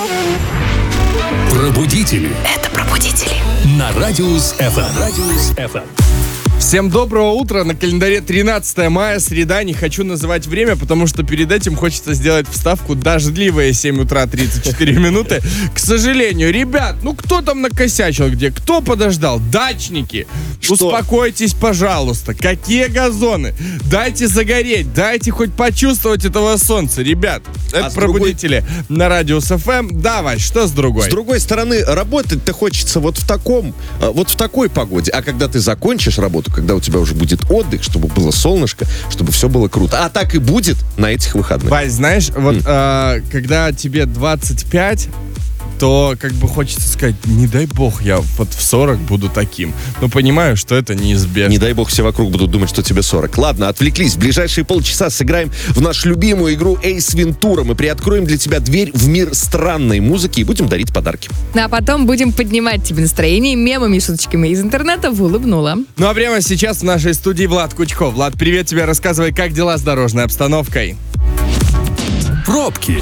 Пробудители. Это пробудители. На Радиус FM. Всем доброго утра, на календаре 13 мая, среда, не хочу называть время, потому что перед этим хочется сделать вставку дождливые 7 утра 34 минуты. К сожалению, ребят, кто там накосячил где, кто подождал? Дачники, успокойтесь, пожалуйста, какие газоны? Дайте загореть, дайте хоть почувствовать этого солнца, ребят. Это пробудители на Радиус FM. Давай, что с другой? С другой стороны, работать-то хочется вот в такой погоде. А когда ты закончишь работу, когда у тебя уже будет отдых, чтобы было солнышко, чтобы все было круто. А так и будет на этих выходных. Вась, знаешь, когда тебе 25, то как бы хочется сказать, не дай бог, я вот в 40 буду таким. Но понимаю, что это неизбежно. Не дай бог, все вокруг будут думать, что тебе 40. Ладно, отвлеклись. В ближайшие полчаса сыграем в нашу любимую игру Ace Ventura. Мы приоткроем для тебя дверь в мир странной музыки и будем дарить подарки. А потом будем поднимать тебе настроение мемами и шуточками из интернета в улыбнула. Ну а прямо сейчас в нашей студии Влад Кучков. Влад, привет тебе, рассказывай, как дела с дорожной обстановкой? Пробки.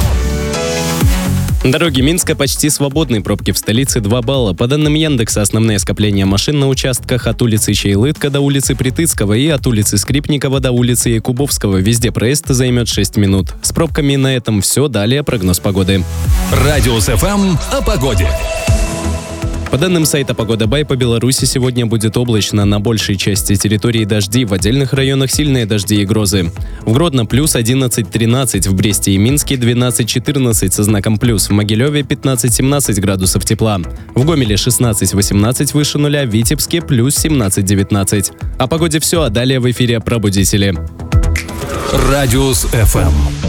Дороги Минска почти свободны, пробки в столице 2 балла. По данным Яндекса, основные скопления машин на участках от улицы Чайлытка до улицы Притыцкого и от улицы Скрипникова до улицы Якубовского. Везде проезд займет 6 минут. С пробками на этом все. Далее прогноз погоды. Радиус FM о погоде. По данным сайта «Погода Бай», по Беларуси сегодня будет облачно. На большей части территории дожди, в отдельных районах сильные дожди и грозы. В Гродно плюс 11-13, в Бресте и Минске 12-14 со знаком плюс, в Могилеве 15-17 градусов тепла, в Гомеле 16-18 выше нуля, в Витебске плюс 17-19. О погоде все, а далее в эфире «Пробудители». Радиус FM.